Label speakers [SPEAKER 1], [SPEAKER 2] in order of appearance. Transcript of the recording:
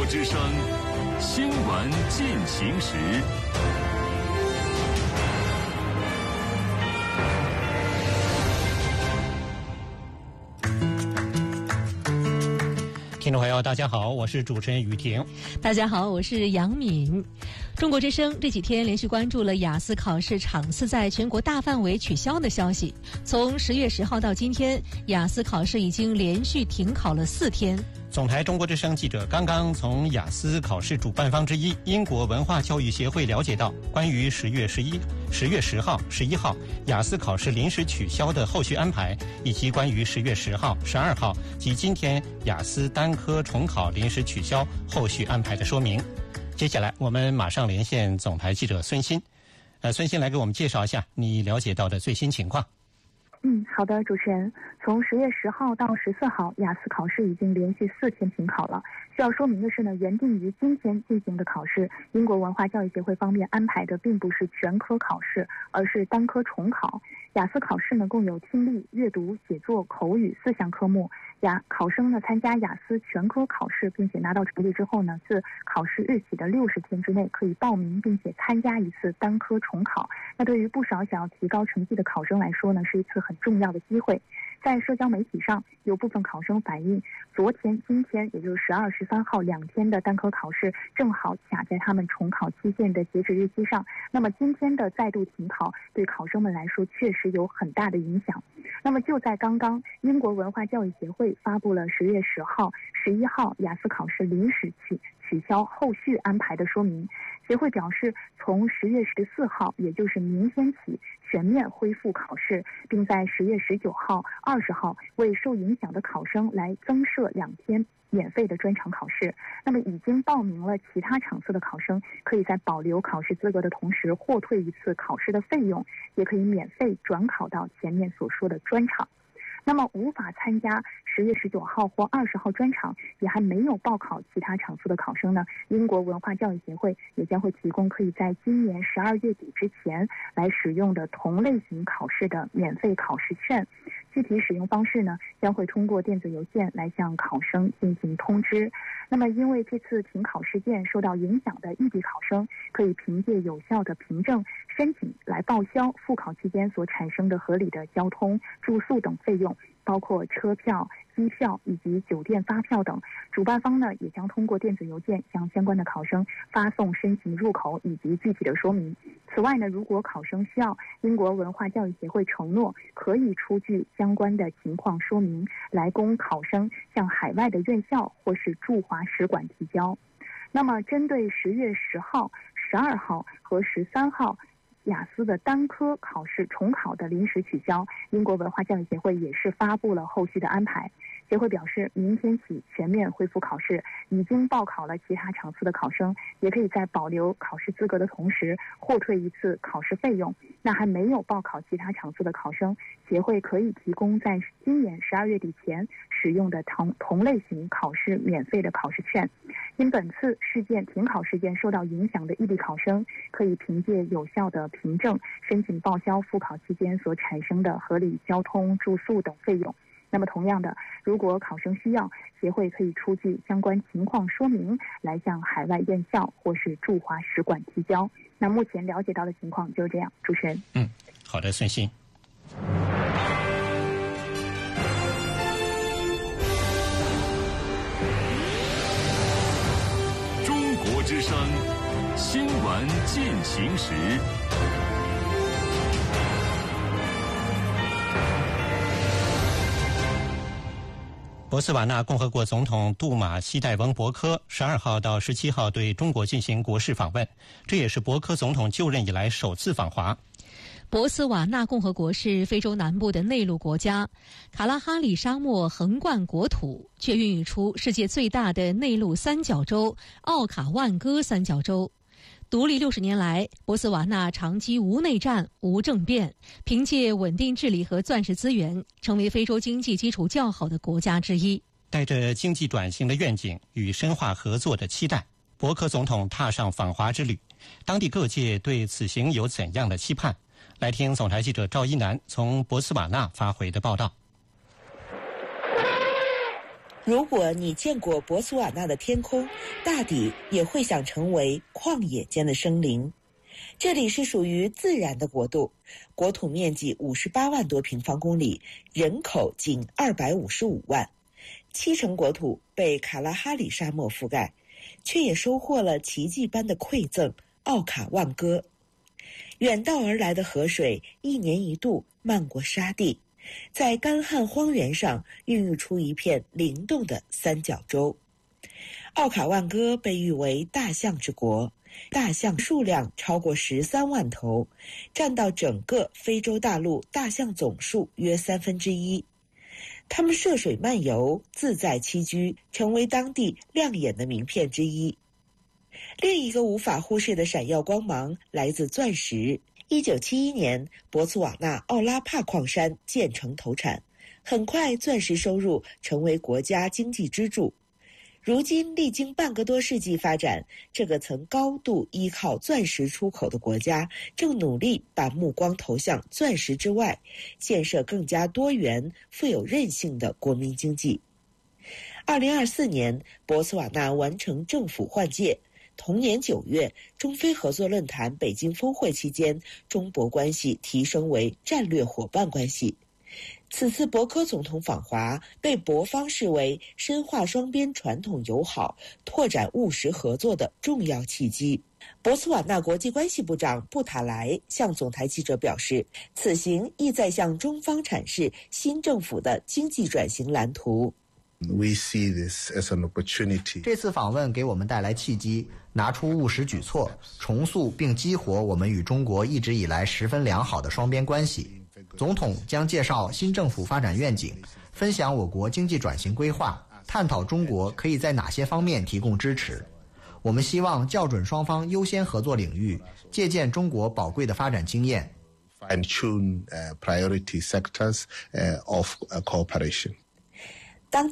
[SPEAKER 1] 之声新闻进行时。
[SPEAKER 2] 听众朋友大家好，我是主持人雨婷。
[SPEAKER 3] 大家好，我是杨敏。中国之声这几天连续关注了雅思考试场次在全国大范围取消的消息。从10月10号到今天，雅思考试已经连续停考了4天。
[SPEAKER 2] 总台中国之声记者刚刚从雅思考试主办方之一英国文化教育协会了解到关于10月10号、11号雅思考试临时取消的后续安排，以及关于10月10号、12号及今天雅思单科重考临时取消后续安排的说明。接下来我们马上连线总台记者孙鑫。孙鑫来给我们介绍一下你了解到的最新情况。
[SPEAKER 4] 好的，主持人。从10月10号到14号，雅思考试已经连续4天停考了。需要说明的是呢，原定于今天进行的考试，英国文化教育协会方面安排的并不是全科考试，而是单科重考。雅思考试呢，共有听力、阅读、写作、口语4项科目。考生呢参加雅思全科考试，并且拿到成绩之后呢，自考试日起的60天之内可以报名并且参加一次单科重考。那对于不少想要提高成绩的考生来说呢，是一次很重要的机会。在社交媒体上，有部分考生反映，昨天、今天，也就是12、13号2天的单科考试，正好卡在他们重考期限的截止日期上。那么今天的再度停考，对考生们来说确实有很大的影响。那么就在刚刚，英国文化教育协会发布了10月10号、11号雅思考试临时取消后续安排的说明。协会表示，从10月14号，也就是明天起，全面恢复考试，并在10月19号、20号为受影响的考生来增设2天免费的专场考试。那么已经报名了其他场次的考生，可以在保留考试资格的同时获退一次考试的费用，也可以免费转考到前面所说的专场。那么无法参加10月19号或20号专场，也还没有报考其他场次的考生呢，英国文化教育协会也将会提供可以在今年12月底之前来使用的同类型考试的免费考试券。具体使用方式呢，将会通过电子邮件来向考生进行通知。那么因为这次停考事件受到影响的异地考生，可以凭借有效的凭证申请来报销复考期间所产生的合理的交通、住宿等费用，包括车票、机票以及酒店发票等。主办方呢，也将通过电子邮件向相关的考生发送申请入口以及具体的说明。此外呢，如果考生需要，英国文化教育协会承诺可以出具相关的情况说明，来供考生向海外的院校或是驻华使馆提交。那么针对10月10号、12号和13号雅思的单科考试重考的临时取消，英国文化教育协会也是发布了后续的安排。协会表示，明天起全面恢复考试，已经报考了其他场次的考生，也可以在保留考试资格的同时获退一次考试费用。那还没有报考其他场次的考生，协会可以提供在今年12月底前使用的同类型考试免费的考试券。因本次停考事件受到影响的异地考生，可以凭借有效的凭证申请报销复考期间所产生的合理交通、住宿等费用。那么同样的，如果考生需要，协会可以出具相关情况说明来向海外院校或是驻华使馆提交。那目前了解到的情况就是这样。主持人。
[SPEAKER 2] 好的，孙鑫。
[SPEAKER 1] 中国之声新闻进行时。
[SPEAKER 2] 博茨瓦纳共和国总统杜马西代翁博科12号到17号对中国进行国事访问，这也是博科总统就任以来首次访华。
[SPEAKER 3] 博茨瓦纳共和国是非洲南部的内陆国家，卡拉哈里沙漠横贯国土，却孕育出世界最大的内陆三角洲奥卡万戈三角洲。独立60年来，博茨瓦纳长期无内战、无政变，凭借稳定治理和钻石资源，成为非洲经济基础较好的国家之一。
[SPEAKER 2] 带着经济转型的愿景与深化合作的期待，博科总统踏上访华之旅。当地各界对此行有怎样的期盼？来听总台记者赵一楠从博茨瓦纳发回的报道。
[SPEAKER 5] 如果你见过博茨瓦纳的天空，大抵也会想成为旷野间的生灵。这里是属于自然的国度，国土面积58万多平方公里，人口仅255万，70%国土被卡拉哈里沙漠覆盖，却也收获了奇迹般的馈赠——奥卡万歌。远道而来的河水一年一度漫过沙地，在干旱荒原上孕育出一片灵动的三角洲。奥卡万歌被誉为大象之国，大象数量超过13万头，占到整个非洲大陆大象总数约1/3。它们涉水漫游，自在栖居，成为当地亮眼的名片之一。另一个无法忽视的闪耀光芒来自钻石。1971年，博茨瓦纳奥拉帕矿山建成投产，很快钻石收入成为国家经济支柱。如今历经半个多世纪发展，这个曾高度依靠钻石出口的国家，正努力把目光投向钻石之外，建设更加多元、富有韧性的国民经济。2024年，博茨瓦纳完成政府换届。同年9月，中非合作论坛北京峰会期间，中博关系提升为战略伙伴关系。此次博科总统访华被博方视为深化双边传统友好、拓展务实合作的重要契机。博茨瓦纳国际关系部长布塔莱向总台记者表示，此行意在向中方阐释新政府的经济转型蓝图。
[SPEAKER 6] We see this as an opportunity.
[SPEAKER 7] 这次访问给我们带来契机，拿出务实举措，重塑并激活我们与中国一直以来十分良好的双边关系。总统将介绍新政府发展愿景，分享我国经济转型规划，探讨中国可以在哪些方面提供支持。我们希望校准双方优先合作领域，借鉴中国宝贵的发展经验，
[SPEAKER 6] fine-tune priority sectors of cooperation.